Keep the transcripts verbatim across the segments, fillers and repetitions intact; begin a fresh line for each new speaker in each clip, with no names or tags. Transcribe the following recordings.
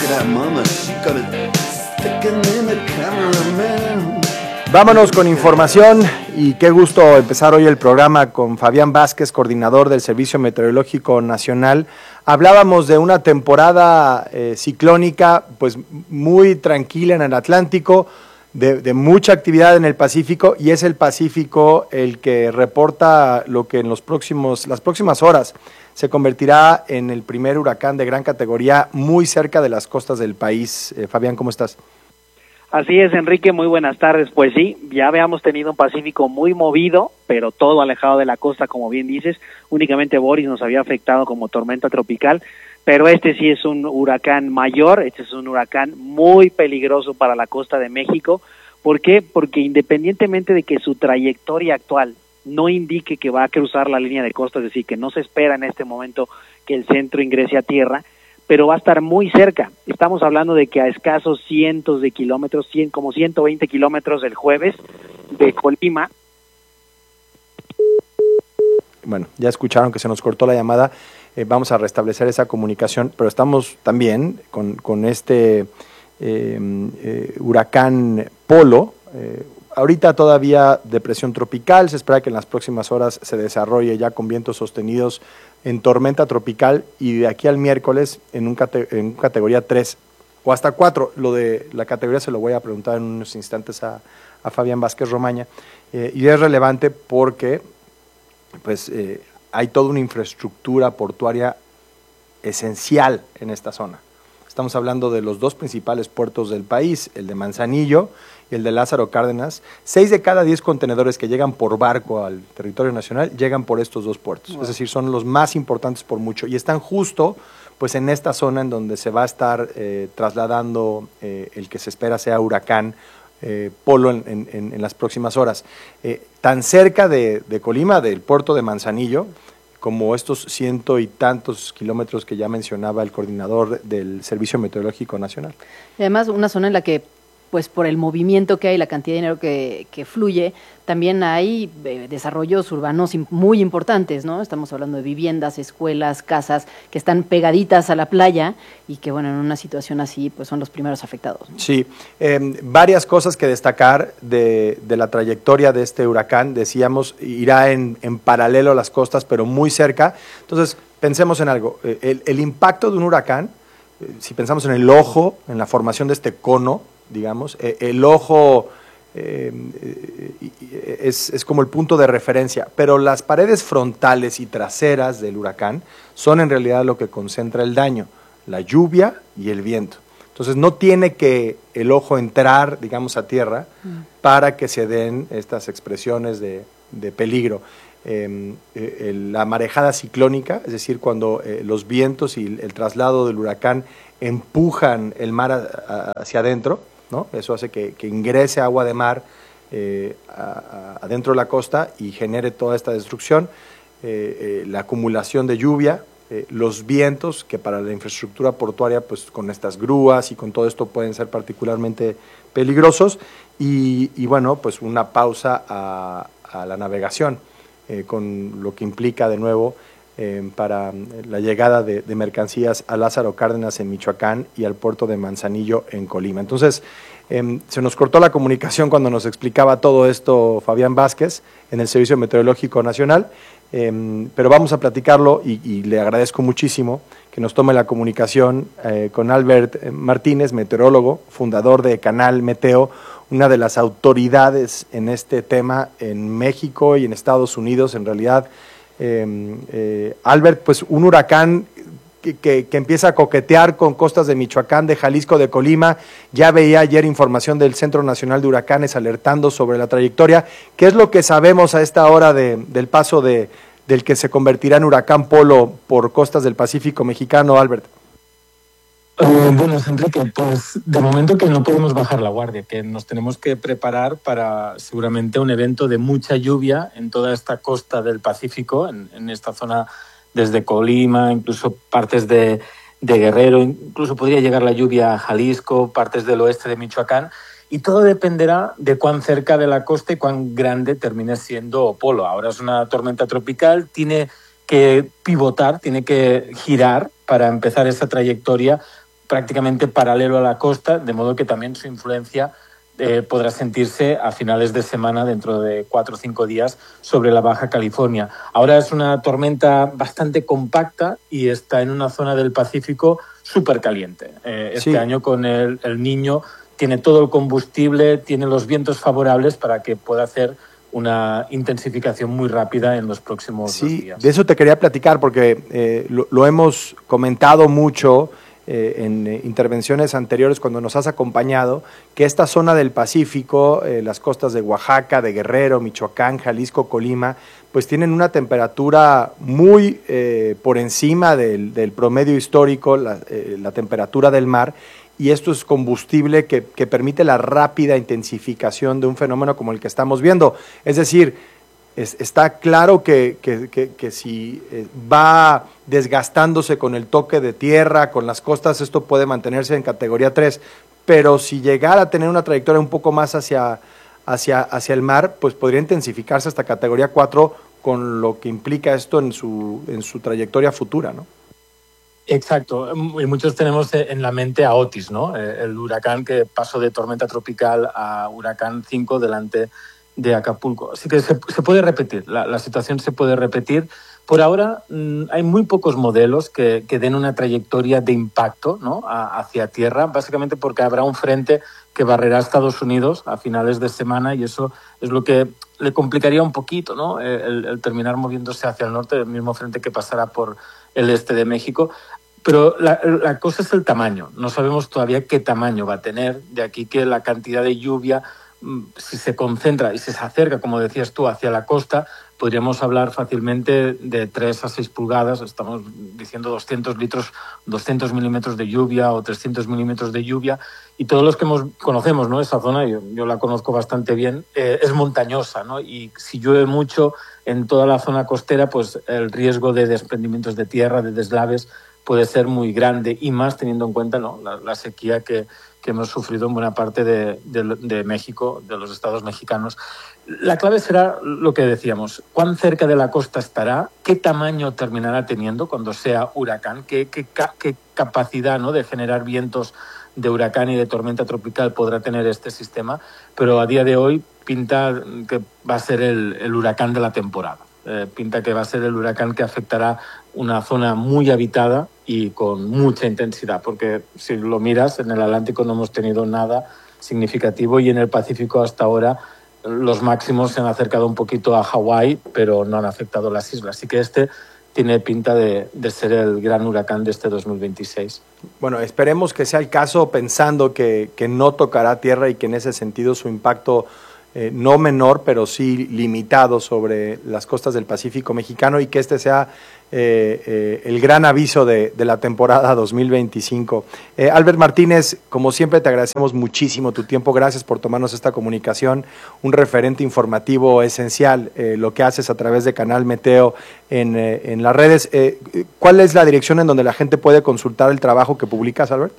Vámonos con información y qué gusto empezar hoy el programa con Fabián Vázquez, coordinador del Servicio Meteorológico Nacional. Hablábamos de una temporada eh, ciclónica pues muy tranquila en el Atlántico, de, de mucha actividad en el Pacífico, y es el Pacífico el que reporta lo que en los próximos, las próximas horas se convertirá en el primer huracán de gran categoría muy cerca de las costas del país. Eh, Fabián, ¿cómo estás?
Así es, Enrique, muy buenas tardes. Pues sí, ya habíamos tenido un Pacífico muy movido, pero todo alejado de la costa, como bien dices. Únicamente Boris nos había afectado como tormenta tropical, pero este sí es un huracán mayor, este es un huracán muy peligroso para la costa de México. ¿Por qué? Porque independientemente de que su trayectoria actual no indique que va a cruzar la línea de costa, es decir, que no se espera en este momento que el centro ingrese a tierra, pero va a estar muy cerca. Estamos hablando de que a escasos cientos de kilómetros, cien, como ciento veinte kilómetros el jueves de Colima.
Bueno, ya escucharon que se nos cortó la llamada, eh, vamos a restablecer esa comunicación, pero estamos también con, con este eh, eh, huracán Polo, eh, ahorita todavía depresión tropical, se espera que en las próximas horas se desarrolle ya con vientos sostenidos en tormenta tropical, y de aquí al miércoles en un, cate en categoría tres o hasta cuatro. Lo de la categoría se lo voy a preguntar en unos instantes a, a Fabián Vázquez Romaña, eh, y es relevante porque pues eh, hay toda una infraestructura portuaria esencial en esta zona. Estamos hablando de los dos principales puertos del país, el de Manzanillo y el de Lázaro Cárdenas. Seis de cada diez contenedores que llegan por barco al territorio nacional llegan por estos dos puertos. Wow. Es decir, son los más importantes por mucho y están justo pues en esta zona en donde se va a estar eh, trasladando eh, el que se espera sea huracán eh, Polo en, en, en las próximas horas. Eh, tan cerca de, de Colima, del puerto de Manzanillo, como estos ciento y tantos kilómetros que ya mencionaba el coordinador del Servicio Meteorológico Nacional.
Y además una zona en la que, pues por el movimiento que hay, la cantidad de dinero que, que fluye, también hay eh, desarrollos urbanos muy importantes, ¿no? Estamos hablando de viviendas, escuelas, casas que están pegaditas a la playa y que, bueno, en una situación así, pues son los primeros afectados, ¿no?
Sí, eh, varias cosas que destacar de, de la trayectoria de este huracán. Decíamos, irá en, en paralelo a las costas, pero muy cerca. Entonces, pensemos en algo. El, el impacto de un huracán, eh, si pensamos en el ojo, en la formación de este cono, digamos, eh, el ojo eh, eh, es, es como el punto de referencia, pero las paredes frontales y traseras del huracán son en realidad lo que concentra el daño, la lluvia y el viento. Entonces no tiene que el ojo entrar, digamos, a tierra mm. para que se den estas expresiones de, de peligro. Eh, eh, la marejada ciclónica, es decir, cuando eh, los vientos y el, el traslado del huracán empujan el mar a, a, hacia adentro, ¿no? Eso hace que, que ingrese agua de mar eh, a, a, adentro de la costa y genere toda esta destrucción, eh, eh, la acumulación de lluvia, eh, los vientos, que para la infraestructura portuaria, pues con estas grúas y con todo esto pueden ser particularmente peligrosos, y, y bueno, pues una pausa a, a la navegación, eh, con lo que implica de nuevo Eh, para la llegada de, de mercancías a Lázaro Cárdenas en Michoacán y al puerto de Manzanillo en Colima. Entonces, eh, se nos cortó la comunicación cuando nos explicaba todo esto Fabián Vázquez en el Servicio Meteorológico Nacional, eh, pero vamos a platicarlo y, y le agradezco muchísimo que nos tome la comunicación eh, con Albert Martínez, meteorólogo, fundador de Canal Meteo, una de las autoridades en este tema en México y en Estados Unidos, en realidad. Eh, eh, Albert, pues un huracán que, que, que empieza a coquetear con costas de Michoacán, de Jalisco, de Colima. Ya veía ayer información del Centro Nacional de Huracanes alertando sobre la trayectoria. ¿Qué es lo que sabemos a esta hora de, del paso de, del que se convertirá en huracán Polo por costas del Pacífico mexicano, Albert?
Uh, bueno, Enrique, pues de momento que no podemos bajar la guardia, que nos tenemos que preparar para seguramente un evento de mucha lluvia en toda esta costa del Pacífico, en, en esta zona desde Colima, incluso partes de, de Guerrero, incluso podría llegar la lluvia a Jalisco, partes del oeste de Michoacán, y todo dependerá de cuán cerca de la costa y cuán grande termine siendo Polo. Ahora es una tormenta tropical, tiene que pivotar, tiene que girar para empezar esa trayectoria prácticamente paralelo a la costa, de modo que también su influencia eh, podrá sentirse a finales de semana, dentro de cuatro o cinco días, sobre la Baja California. Ahora es una tormenta bastante compacta y está en una zona del Pacífico súper caliente. Eh, este
sí.
año con el, el Niño tiene todo el combustible, tiene los vientos favorables para que pueda hacer una intensificación muy rápida en los próximos
sí,
dos días.
De eso te quería platicar porque eh, lo, lo hemos comentado mucho eh, en eh, intervenciones anteriores cuando nos has acompañado, que esta zona del Pacífico, eh, las costas de Oaxaca, de Guerrero, Michoacán, Jalisco, Colima, pues tienen una temperatura muy eh, por encima del, del promedio histórico, la, eh, la temperatura del mar, y esto es combustible que, que permite la rápida intensificación de un fenómeno como el que estamos viendo. Es decir, es, está claro que, que, que, que si eh, va desgastándose con el toque de tierra, con las costas, esto puede mantenerse en categoría tres, pero si llegara a tener una trayectoria un poco más hacia, hacia, hacia el mar, pues podría intensificarse hasta categoría cuatro, con lo que implica esto en su, en su trayectoria futura, ¿no?
Exacto, y muchos tenemos en la mente a Otis, ¿no? El huracán que pasó de tormenta tropical a huracán cinco delante de Acapulco. Así que se, se puede repetir, la, la situación se puede repetir. Por ahora mmm, hay muy pocos modelos que, que den una trayectoria de impacto, ¿no? a, hacia tierra, básicamente porque habrá un frente que barrerá a Estados Unidos a finales de semana y eso es lo que le complicaría un poquito, ¿no? el, el terminar moviéndose hacia el norte, el mismo frente que pasará por el este de México. Pero la, la cosa es el tamaño. No sabemos todavía qué tamaño va a tener. De aquí que la cantidad de lluvia, si se concentra y si se acerca, como decías tú, hacia la costa, podríamos hablar fácilmente de tres a seis pulgadas. Estamos diciendo doscientos litros, doscientos milímetros de lluvia o trescientos milímetros de lluvia. Y todos los que hemos, conocemos, ¿no? Esa zona, yo, yo la conozco bastante bien, eh, es montañosa, ¿no? Y si llueve mucho en toda la zona costera, pues el riesgo de desprendimientos de tierra, de deslaves, puede ser muy grande, y más teniendo en cuenta, ¿no? la, la sequía que, que hemos sufrido en buena parte de, de, de México, de los estados mexicanos. La clave será lo que decíamos, cuán cerca de la costa estará, qué tamaño terminará teniendo cuando sea huracán, qué, qué, qué capacidad, ¿no? de generar vientos de huracán y de tormenta tropical podrá tener este sistema, pero a día de hoy pinta que va a ser el, el huracán de la temporada. Eh, pinta que va a ser el huracán que afectará una zona muy habitada y con mucha intensidad, porque si lo miras, en el Atlántico no hemos tenido nada significativo y en el Pacífico hasta ahora los máximos se han acercado un poquito a Hawái, pero no han afectado las islas. Así que este tiene pinta de, de ser el gran huracán de este dos mil veintiséis.
Bueno, esperemos que sea el caso, pensando que, que no tocará tierra y que en ese sentido su impacto Eh, no menor, pero sí limitado sobre las costas del Pacífico mexicano, y que este sea eh, eh, el gran aviso de, de la temporada dos mil veinticinco. Eh, Albert Martínez, como siempre te agradecemos muchísimo tu tiempo, gracias por tomarnos esta comunicación, un referente informativo esencial, eh, lo que haces a través de Canal Meteo en, eh, en las redes. Eh, ¿Cuál es la dirección en donde la gente puede consultar el trabajo que publicas, Albert?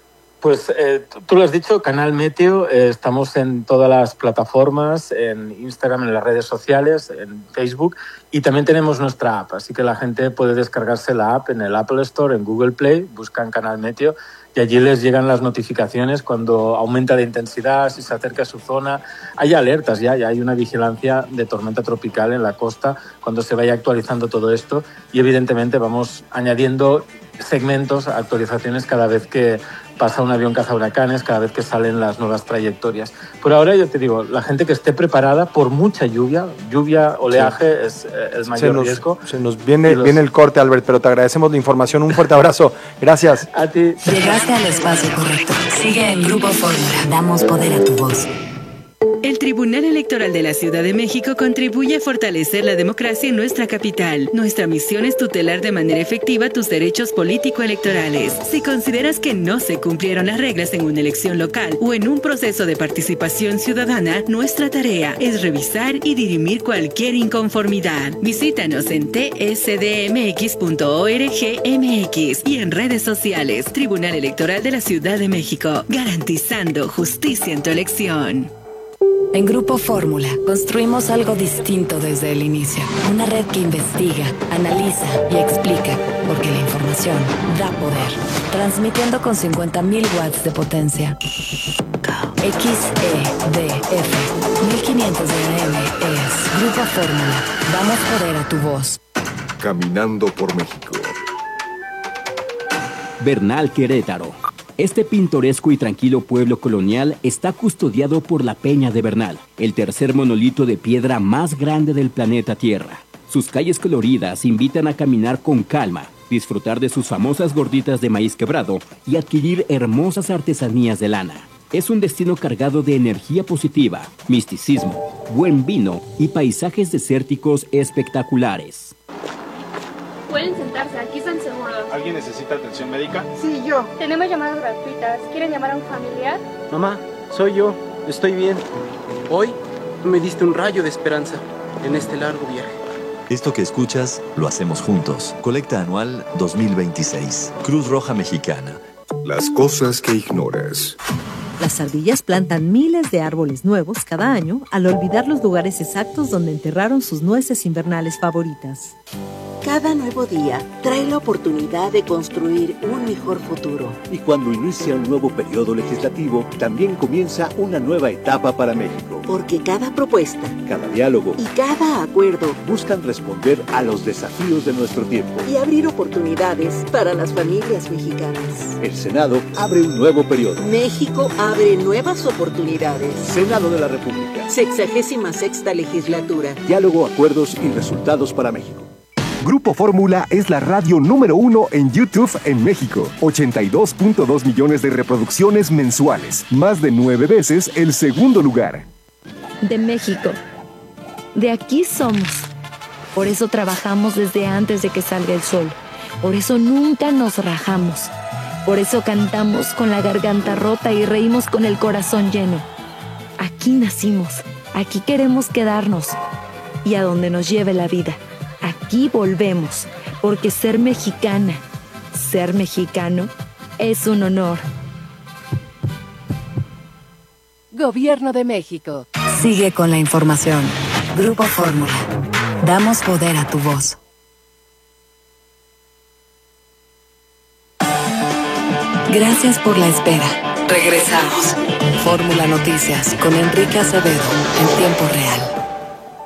Pues eh, tú lo has dicho, Canal Meteo, eh, estamos en todas las plataformas, en Instagram, en las redes sociales, en Facebook, y también tenemos nuestra app, así que la gente puede descargarse la app en el Apple Store, en Google Play, buscan Canal Meteo y allí les llegan las notificaciones cuando aumenta de intensidad, si se acerca a su zona. Hay alertas ya, ya hay una vigilancia de tormenta tropical en la costa cuando se vaya actualizando todo esto, y evidentemente vamos añadiendo segmentos, actualizaciones cada vez que pasa un avión cazahuracanes, cada vez que salen las nuevas trayectorias. Por ahora, yo te digo, la gente que esté preparada por mucha lluvia, lluvia, oleaje, sí, es eh, el mayor
se nos,
riesgo.
Se nos viene,
los...
viene el corte, Albert, pero te agradecemos la información. Un fuerte abrazo. Gracias.
A ti.
Llegaste al espacio correcto. Sigue en Grupo Fórmula. Damos poder a tu voz.
El Tribunal Electoral de la Ciudad de México contribuye a fortalecer la democracia en nuestra capital. Nuestra misión es tutelar de manera efectiva tus derechos político-electorales. Si consideras que no se cumplieron las reglas en una elección local o en un proceso de participación ciudadana, nuestra tarea es revisar y dirimir cualquier inconformidad. Visítanos en t s d m x punto org m x y en redes sociales. Tribunal Electoral de la Ciudad de México, garantizando justicia en tu elección.
En Grupo Fórmula construimos algo distinto desde el inicio. Una red que investiga, analiza y explica, porque la información da poder. Transmitiendo con cincuenta mil watts de potencia. X E D F mil quinientos de A M es Grupo Fórmula. Damos poder a tu voz.
Caminando por México.
Bernal, Querétaro. Este pintoresco y tranquilo pueblo colonial está custodiado por la Peña de Bernal, el tercer monolito de piedra más grande del planeta Tierra. Sus calles coloridas invitan a caminar con calma, disfrutar de sus famosas gorditas de maíz quebrado y adquirir hermosas artesanías de lana. Es un destino cargado de energía positiva, misticismo, buen vino y paisajes desérticos espectaculares.
Pueden sentarse, aquí están seguros.
¿Alguien necesita atención médica?
Sí, yo. Tenemos llamadas gratuitas. ¿Quieren llamar a un familiar?
Mamá, soy yo. Estoy bien. Hoy me diste un rayo de esperanza en este largo viaje.
Esto que escuchas, lo hacemos juntos. Colecta anual dos mil veintiséis. Cruz Roja Mexicana.
Las cosas que ignoras.
Las ardillas plantan miles de árboles nuevos cada año al olvidar los lugares exactos donde enterraron sus nueces invernales favoritas.
Cada nuevo día trae la oportunidad de construir un mejor futuro.
Y cuando inicia un nuevo periodo legislativo, también comienza una nueva etapa para México.
Porque cada propuesta,
cada diálogo
y cada acuerdo
buscan responder a los desafíos de nuestro tiempo
y abrir oportunidades para las familias mexicanas.
El Senado abre un nuevo periodo.
México abre nuevas oportunidades.
Senado de la República.
Sexagésima sexta legislatura.
Diálogo, acuerdos y resultados para México.
Grupo Fórmula es la radio número uno en YouTube en México. ochenta y dos punto dos millones de reproducciones mensuales. Más de nueve veces el segundo lugar.
De México. De aquí somos. Por eso trabajamos desde antes de que salga el sol. Por eso nunca nos rajamos. Por eso cantamos con la garganta rota y reímos con el corazón lleno. Aquí nacimos. Aquí queremos quedarnos. Y a donde nos lleve la vida. Aquí volvemos, porque ser mexicana, ser mexicano, es un honor.
Gobierno de México. Sigue con la información. Grupo Fórmula. Damos poder a tu voz. Gracias por la espera. Regresamos. Fórmula Noticias con Enrique Acevedo en tiempo real.